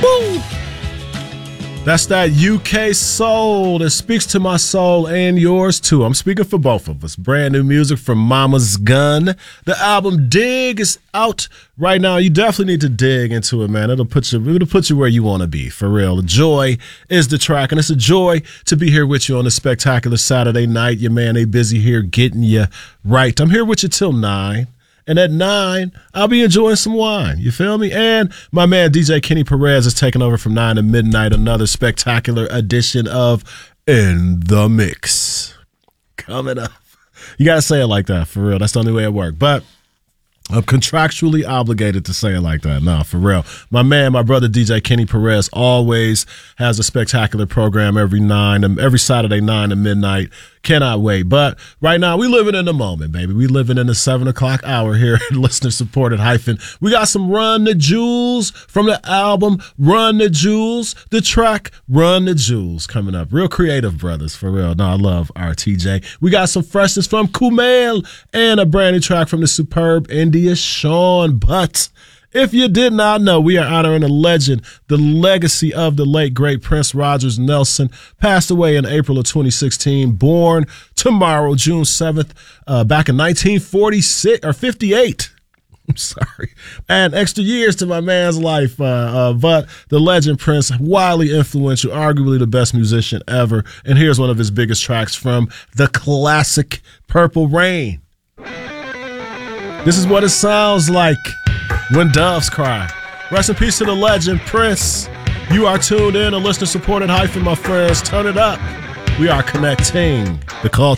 Woo! That's that UK soul that speaks to my soul and yours too. I'm speaking for both of us. Brand new music from Mama's Gun. The album Dig is out right now. You definitely need to dig into it, man. It'll put you where you want to be, for real. Joy is the track, and it's a joy to be here with you on this spectacular Saturday night. Your man A Busy here getting you right. I'm here with you till 9. And at 9, I'll be enjoying some wine. You feel me? And my man DJ Kenny Perez is taking over from 9 to midnight. Another spectacular edition of In the Mix coming up. You got to say it like that, for real. That's the only way it works. But I'm contractually obligated to say it like that. Nah, for real. My brother DJ Kenny Perez always has a spectacular program every Saturday, 9 to midnight. Cannot wait. But right now, we living in the moment, baby. We living in the 7 o'clock hour here at Listener Supported Hyphen. We got some Run the Jewels from the album Run the Jewels, the track Run the Jewels coming up. Real creative brothers, for real. No, I love RTJ. We got some freshness from Kumail and a brand new track from the superb India Sean. But if you did not know, we are honoring a legend, the legacy of the late, great Prince Rogers Nelson, passed away in April of 2016, born tomorrow, June 7th, back in 1946 or 58. I'm sorry. And extra years to my man's life. But the legend Prince, widely influential, arguably the best musician ever. And here's one of his biggest tracks from the classic Purple Rain. This is what it sounds like when doves cry. Rest in peace to the legend, Prince. You are tuned in to Listener Supported Hyphen, my friends. Turn it up. We are connecting the culture.